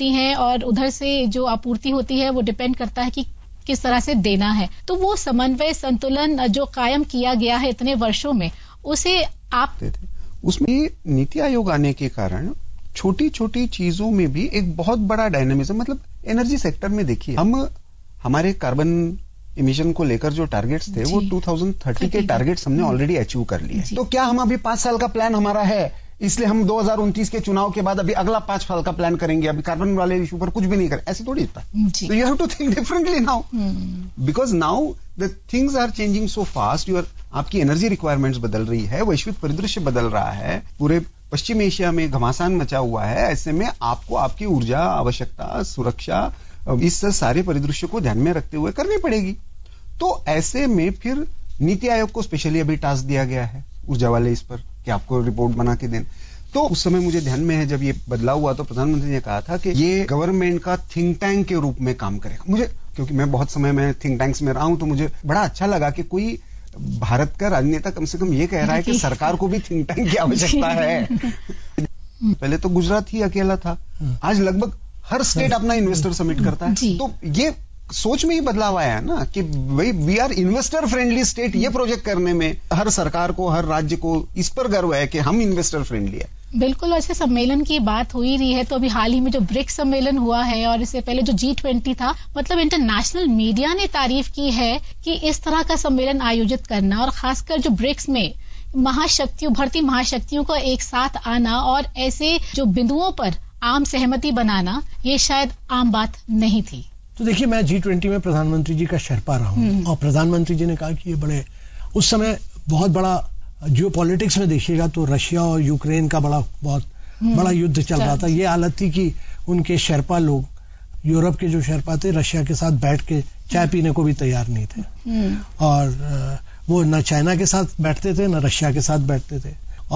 होती हैं और उधर से जो आपूर्ति होती है वो डिपेंड करता है कि किस तरह से देना है। तो वो समन्वय संतुलन जो कायम किया गया है इतने वर्षों में, उसे आप उसमें नीति आयोग आने के कारण छोटी छोटी चीजों में भी एक बहुत बड़ा डायनामिज्म, मतलब एनर्जी सेक्टर में देखिए, हम हमारे कार्बन इमिशन को लेकर जो टारगेट्स थे वो 2030 के टारगेट्स हमने ऑलरेडी अचीव कर लिए। तो क्या हम अभी 5 साल का प्लान हमारा है, इसलिए हम 2029 के चुनाव के बाद अभी अगला 5 साल का प्लान करेंगे, अभी कार्बन वाले इशू पर कुछ भी नहीं करें, ऐसे थोड़ी होता है। तो you have to think differently now, because now the things are changing so fast. आपकी एनर्जी रिक्वायरमेंट्स बदल रही है, वैश्विक परिदृश्य बदल रहा है, पूरे पश्चिम एशिया में घमासान मचा हुआ है। ऐसे में आपको आपकी ऊर्जा आवश्यकता, सुरक्षा, इस सारे परिदृश्य को ध्यान में रखते हुए करनी पड़ेगी। तो ऐसे में फिर नीति आयोग को स्पेशली अभी टास्क दिया गया है ऊर्जा वाले इस पर कि आपको रिपोर्ट बना के दें। तो उस समय मुझे ध्यान में है जब ये बदलाव हुआ तो प्रधानमंत्री ने कहा था कि ये गवर्नमेंट का थिंक टैंक के रूप में काम करेगा। मुझे, क्योंकि मैं बहुत समय में थिंक टैंक्स में रहा हूं, तो मुझे बड़ा अच्छा लगा कि कोई भारत का राजनेता कम से कम ये कह रहा है कि सरकार को भी थिंक टैंक की आवश्यकता है। पहले तो गुजरात ही अकेला था, आज लगभग हर स्टेट अपना इन्वेस्टर समिट करता है। तो ये सोच में ही बदलाव आया है ना कि भाई we are investor friendly state. ये प्रोजेक्ट करने में हर सरकार को, हर राज्य को इस पर गर्व है कि हम इन्वेस्टर फ्रेंडली है। बिल्कुल। ऐसे सम्मेलन की बात हो ही रही है तो अभी हाल ही में जो ब्रिक्स सम्मेलन हुआ है और इससे पहले जो G20 था, मतलब इंटरनेशनल मीडिया ने तारीफ की है कि इस तरह का सम्मेलन आयोजित करना और खासकर जो ब्रिक्स में महाशक्तियों, बढ़ती महाशक्तियों का एक साथ आना और ऐसे जो बिंदुओं पर आम सहमति बनाना, ये शायद आम बात नहीं थी। तो देखिए, मैं G20 में प्रधानमंत्री जी का शेरपा रहा हूँ और प्रधानमंत्री जी ने कहा कि ये बड़े, उस समय बहुत बड़ा जियोपॉलिटिक्स में देखिएगा तो रशिया और यूक्रेन का बहुत बड़ा युद्ध चल रहा था। ये हालत थी कि उनके शेरपा लोग, यूरोप के जो शेरपा थे, रशिया के साथ बैठ के चाय पीने को भी तैयार नहीं थे और वो न चाइना के साथ बैठते थे न रशिया के साथ बैठते थे।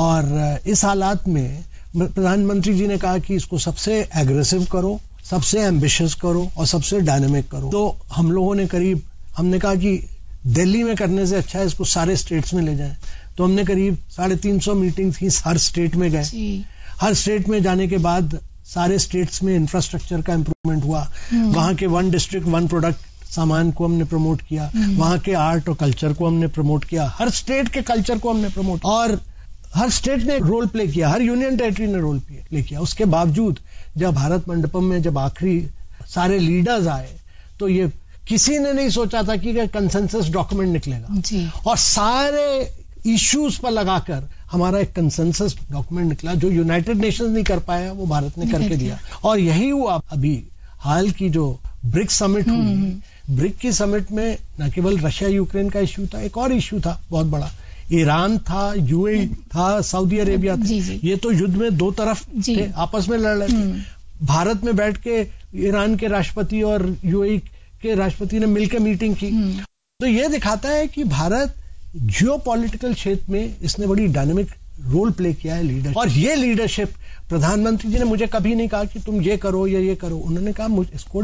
और इस हालात में प्रधानमंत्री जी ने कहा कि इसको सबसे एग्रेसिव करो, सबसे एम्बिशियस करो और सबसे डायनेमिक करो। तो हम लोगों ने हमने कहा कि दिल्ली में करने से अच्छा है इसको सारे स्टेट्स में ले जाएं। तो हमने करीब 350 मीटिंग्स की, हर स्टेट में गए। हर स्टेट में जाने के बाद सारे स्टेट्स में इंफ्रास्ट्रक्चर का इंप्रूवमेंट हुआ। वहां के 1 डिस्ट्रिक्ट 1 प्रोडक्ट सामान को हमने प्रमोट किया, वहां के आर्ट और कल्चर को हमने प्रमोट किया, हर स्टेट के कल्चर को हमने प्रमोट, और हर स्टेट ने रोल प्ले किया, हर यूनियन टेरिटरी ने रोल प्ले किया। उसके बावजूद जब भारत मंडपम में जब आखिरी सारे लीडर्स आए तो ये किसी ने नहीं सोचा था कि कंसेंसस डॉक्यूमेंट निकलेगा और सारे इश्यूज पर लगाकर हमारा एक कंसेंसस डॉक्यूमेंट निकला जो यूनाइटेड नेशंस नहीं कर पाया, वो भारत ने करके दिया। और यही हुआ अभी हाल की जो ब्रिक्स समिट हुई। ब्रिक्स की समिट में न केवल रशिया यूक्रेन का इश्यू था, एक और इश्यू था बहुत बड़ा, ईरान था, यूएई था, सऊदी अरेबिया था। ये तो युद्ध में दो तरफ थे, आपस में लड़ रहे थे। भारत में बैठ के ईरान के राष्ट्रपति और यूएई के राष्ट्रपति ने मिलकर मीटिंग की। तो ये दिखाता है कि भारत जियोपॉलिटिकल क्षेत्र में इसने बड़ी डायनेमिक रोल प्ले किया है लीडरशिप। और ये लीडरशिप प्रधानमंत्री जी ने मुझे कभी नहीं कहा कि तुम ये करो या ये करो। उन्होंने कहा इसको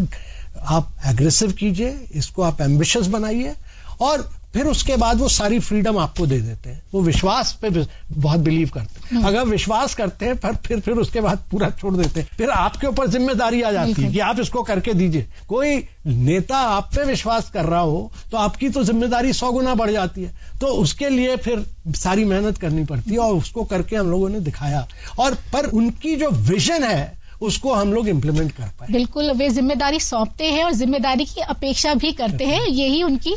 आप एग्रेसिव कीजिए, इसको आप एम्बिशियस बनाइए और फिर उसके बाद वो सारी फ्रीडम आपको दे देते हैं। वो विश्वास पे बहुत बिलीव करते हैं। अगर विश्वास करते हैं फिर उसके बाद पूरा छोड़ देते हैं। फिर आपके ऊपर जिम्मेदारी आ जाती है कि आप इसको करके दीजिए। कोई नेता आप पे विश्वास कर रहा हो तो आपकी तो जिम्मेदारी 100 गुना बढ़ जाती है। तो उसके लिए फिर सारी मेहनत करनी पड़ती है और उसको करके हम लोगों ने दिखाया। और पर उनकी जो विजन है उसको हम लोग इम्प्लीमेंट कर पाए। बिल्कुल, वे जिम्मेदारी सौंपते हैं और जिम्मेदारी की अपेक्षा भी करते हैं। यही उनकी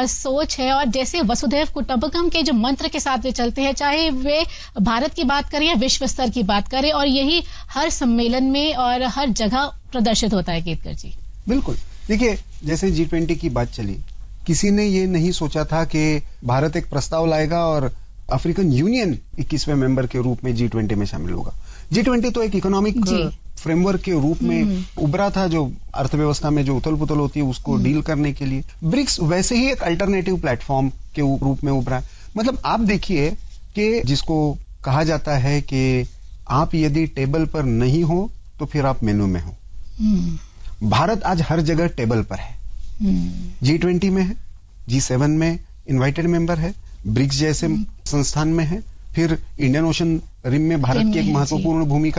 सोच है। और जैसे वसुधैव कुटुंबकम के जो मंत्र के साथ वे चलते हैं, चाहे वे भारत की बात करें या विश्व स्तर की बात करें, और यही हर सम्मेलन में और हर जगह प्रदर्शित होता है। केतकर जी, बिल्कुल। देखिए, जैसे G20 की बात चली, किसी ने ये नहीं सोचा था कि भारत एक प्रस्ताव लाएगा और अफ्रीकन यूनियन 21वें मेंबर के रूप में G20 में शामिल होगा। G20 तो एक इकोनॉमिक फ्रेमवर्क के रूप में उभरा था, जो अर्थव्यवस्था में जो उथल पुथल होती है उसको डील करने के लिए। ब्रिक्स वैसे ही एक अल्टरनेटिव प्लेटफॉर्म के रूप में उभरा। मतलब आप देखिए कि जिसको कहा जाता है कि आप यदि टेबल पर नहीं हो तो फिर आप मेनू में हो। भारत आज हर जगह टेबल पर है। G20 में है, G7 में इनवाइटेड मेंबर है, ब्रिक्स जैसे संस्थान में है, फिर इंडियन ओशन रिम में भारत की एक महत्वपूर्ण भूमिका है।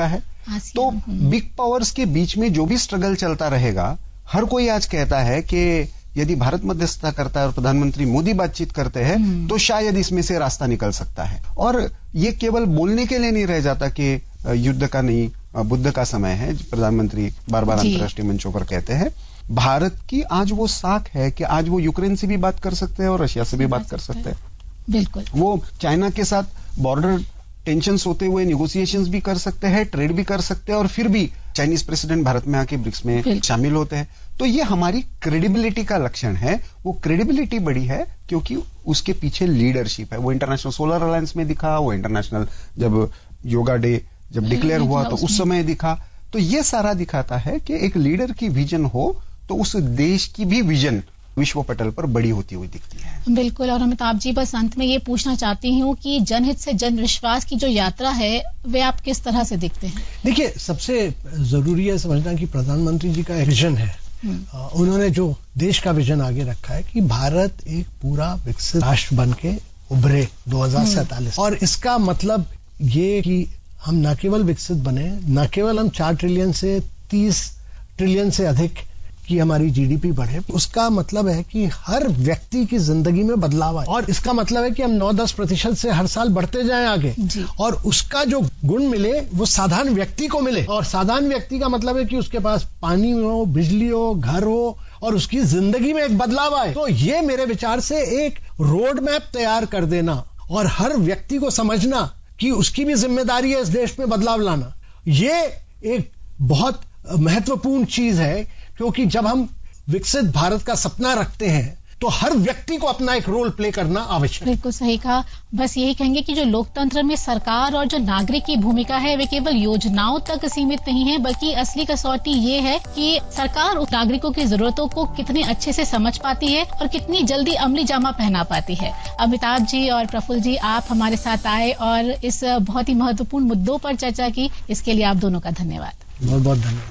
तो बिग पावर्स के बीच में जो भी स्ट्रगल चलता रहेगा, हर कोई आज कहता है कि यदि भारत मध्यस्थता करता है और प्रधानमंत्री मोदी बातचीत करते हैं तो शायद इसमें से रास्ता निकल सकता है। और ये केवल बोलने के लिए नहीं रह जाता कि युद्ध का नहीं बुद्ध का समय है, प्रधानमंत्री बार बार अंतर्राष्ट्रीय मंचों पर कहते हैं। भारत की आज वो साख है कि आज वो यूक्रेन से भी बात कर सकते हैं और रशिया से भी बात कर सकते हैं। बिल्कुल, वो चाइना के साथ बॉर्डर टेंशंस होते हुए निगोशिएशंस भी कर सकते हैं, ट्रेड भी कर सकते हैं, और फिर भी चाइनीज प्रेसिडेंट भारत में आके ब्रिक्स में शामिल होते हैं। तो ये हमारी क्रेडिबिलिटी का लक्षण है। वो क्रेडिबिलिटी बड़ी है क्योंकि उसके पीछे लीडरशिप है। वो इंटरनेशनल सोलर अलायंस में दिखा, वो इंटरनेशनल जब योगा डे जब डिक्लेयर हुआ तो उस समय दिखा। तो ये सारा दिखाता है कि एक लीडर की विजन हो तो उस देश की भी विजन विश्व पटल पर बड़ी होती हुई दिखती है। बिल्कुल। और अमिताभ जी, बस अंत में ये पूछना चाहती हूँ कि जनहित से जन विश्वास की जो यात्रा है वे आप किस तरह से देखते हैं? देखिए, सबसे जरूरी है समझना कि प्रधानमंत्री जी का एक विजन है। उन्होंने जो देश का विजन आगे रखा है कि भारत एक पूरा विकसित राष्ट्र बन के उभरे 2047। और इसका मतलब ये कि हम न केवल विकसित बने, न केवल हम 4 ट्रिलियन से 30 ट्रिलियन से अधिक कि हमारी जीडीपी बढ़े, उसका मतलब है कि हर व्यक्ति की जिंदगी में बदलाव आए। और इसका मतलब है कि हम 9-10% से हर साल बढ़ते जाएं आगे, और उसका जो गुण मिले वो साधारण व्यक्ति को मिले। और साधारण व्यक्ति का मतलब है कि उसके पास पानी हो, बिजली हो, घर हो, और उसकी जिंदगी में एक बदलाव आए। तो ये मेरे विचार से एक रोड मैप तैयार कर देना और हर व्यक्ति को समझना कि उसकी भी जिम्मेदारी है इस देश में बदलाव लाना, ये एक बहुत महत्वपूर्ण चीज है। क्योंकि जब हम विकसित भारत का सपना रखते हैं तो हर व्यक्ति को अपना एक रोल प्ले करना आवश्यक है। बिल्कुल सही कहा। बस यही कहेंगे कि जो लोकतंत्र में सरकार और जो नागरिक की भूमिका है वे केवल योजनाओं तक सीमित नहीं है, बल्कि असली कसौटी ये है कि सरकार नागरिकों की जरूरतों को कितने अच्छे से समझ पाती है और कितनी जल्दी अमली जामा पहना पाती है। अमिताभ जी और प्रफुल्ल जी, आप हमारे साथ आए और इस बहुत ही महत्वपूर्ण मुद्दों पर चर्चा की, इसके लिए आप दोनों का धन्यवाद। बहुत बहुत धन्यवाद।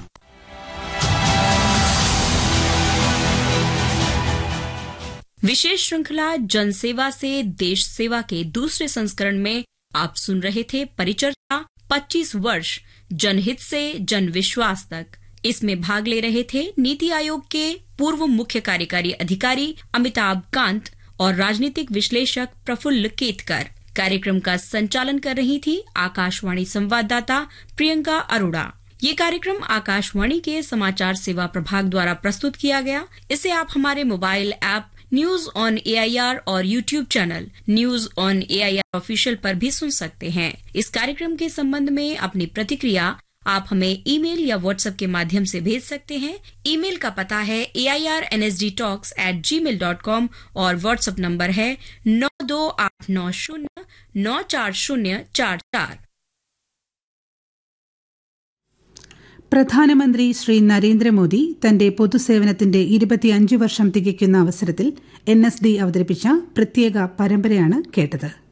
विशेष श्रृंखला जनसेवा से देश सेवा के दूसरे संस्करण में आप सुन रहे थे परिचर्चा 25 वर्ष जनहित से जन विश्वास तक। इसमें भाग ले रहे थे नीति आयोग के पूर्व मुख्य कार्यकारी अधिकारी अमिताभ कांत और राजनीतिक विश्लेषक प्रफुल्ल केतकर। कार्यक्रम का संचालन कर रही थी आकाशवाणी संवाददाता प्रियंका अरोड़ा। ये कार्यक्रम आकाशवाणी के समाचार सेवा प्रभाग द्वारा प्रस्तुत किया गया। इसे आप हमारे mobile app news on AIR और YouTube channel news on AIR official पर भी सुन सकते हैं। इस कार्यक्रम के संबंध में अपनी प्रतिक्रिया आप हमें ईमेल या व्हाट्सएप के माध्यम से भेज सकते हैं। ईमेल का पता है airnsdtalks@gmail.com और व्हाट्सएप नंबर है 9289094044। പ്രധാനമന്ത്രി ശ്രീ നരേന്ദ്രമോദി തന്റെ പൊതുസേവനത്തിന്റെ 25 വർഷം തികയ്ക്കുന്ന അവസരത്തിൽ NSD അവതരിപ്പിച്ച പ്രത്യേക പരമ്പരയാണ് കേട്ടത്.